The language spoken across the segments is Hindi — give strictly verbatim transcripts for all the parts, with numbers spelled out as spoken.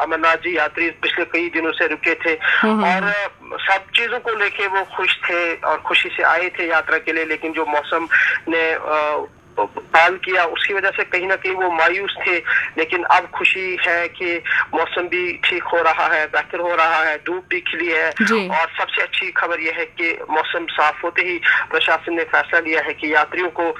अमरनाथ जी यात्री पिछले कई दिनों से रुके थे और सब चीजों को लेके वो खुश थे और खुशी से आए थे यात्रा के लिए, लेकिन जो मौसम ने पाल किया उसकी वजह से कहीं ना कहीं वो मायूस थे। लेकिन अब खुशी है कि मौसम भी ठीक हो रहा है, बेहतर हो रहा है, धूप भी खिली है और सबसे अच्छी खबर यह है कि मौसम साफ होते ही प्रशासन ने फैसला लिया है कि यात्रियों को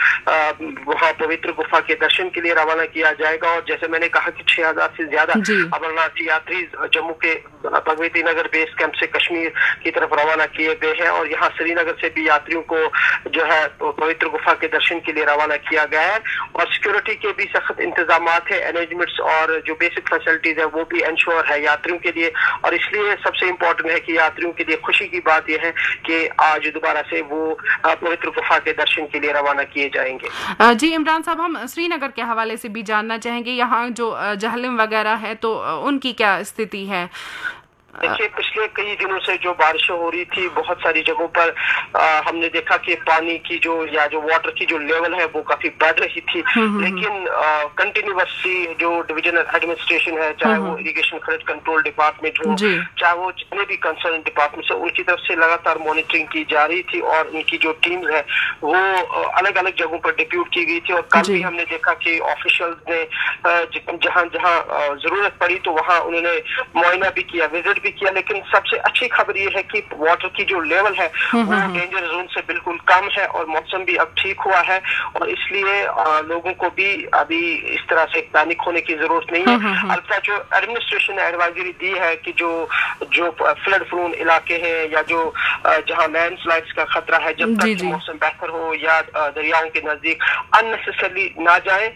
वहां पवित्र गुफा के दर्शन के लिए रवाना किया जाएगा। और जैसे मैंने कहा कि छह हजार से ज्यादा अमरनाथ यात्री जम्मू के भगवती नगर बेस कैंप से कश्मीर की तरफ रवाना किए गए हैं और यहाँ श्रीनगर से भी यात्रियों को जो है पवित्र गुफा के दर्शन के लिए रवाना किया गया है। और सिक्योरिटी के भी सख्त इंतजाम है, अरेंजमेंट्स और जो बेसिक फैसिलिटीज है वो भी इंश्योर है यात्रियों के लिए। और इसलिए सबसे इम्पोर्टेंट है कि यात्रियों के लिए खुशी की बात यह है कि आज दोबारा से वो पवित्र गुफा के दर्शन के लिए रवाना किए जाएंगे। जी इमरान साहब, हम श्रीनगर के हवाले से भी जानना चाहेंगे, यहाँ जो जहलम वगैरह है तो उनकी क्या स्थिति है? देखिए, पिछले कई दिनों से जो बारिशें हो रही थी बहुत सारी जगहों पर आ, हमने देखा कि पानी की जो या जो वाटर की जो लेवल है वो काफी बढ़ रही थी, लेकिन कंटिन्यूसली जो डिविजनल एडमिनिस्ट्रेशन है, चाहे वो इरिगेशन फ्लड कंट्रोल डिपार्टमेंट हो, चाहे वो जितने भी कंसर्न डिपार्टमेंट है, उनकी तरफ से लगातार मॉनिटरिंग की जा रही थी और उनकी जो टीम्स है वो अलग अलग जगहों पर डिप्यूट की गई थी। और कल भी हमने देखा कि ऑफिशियल्स ने जहाँ जहाँ जरूरत पड़ी तो वहाँ उन्होंने मुआयना भी किया, विजिट भी किया। लेकिन सबसे अच्छी खबर ये है कि वाटर की जो लेवल है वो डेंजर जोन से बिल्कुल कम है और मौसम भी अब ठीक हुआ है और इसलिए लोगों को भी अभी इस तरह से पैनिक होने की जरूरत नहीं है। अलबत्ता जो एडमिनिस्ट्रेशन ने एडवाइजरी दी है कि जो जो फ्लड प्रोन इलाके हैं या जो जहां लैंडस्लाइड्स का खतरा है, जब तक मौसम बेहतर हो या दरियाओं के नजदीक अननेसेसरली ना जाए,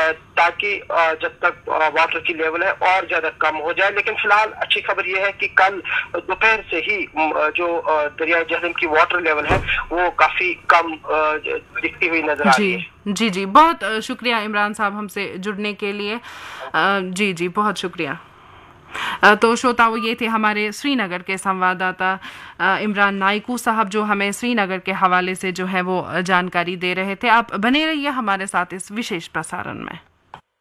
ताकि जब तक वाटर की लेवल है और ज्यादा कम हो जाए। लेकिन फिलहाल अच्छी खबर यह है कि कल दोपहर से ही जो दरिया जहलम की वाटर लेवल है वो काफी कम दिखती हुई नजर आ रही है। जी जी, बहुत शुक्रिया इमरान साहब हमसे जुड़ने के लिए। जी जी, बहुत शुक्रिया। तो श्रोताओं, ये थे हमारे श्रीनगर के संवाददाता इमरान नाइकू साहब जो हमें श्रीनगर के हवाले से जो है वो जानकारी दे रहे थे। आप बने रहिए हमारे साथ इस विशेष प्रसारण में।